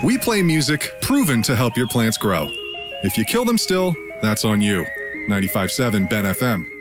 We play music proven to help your plants grow. If you kill them still, that's on you. 95.7 Ben FM.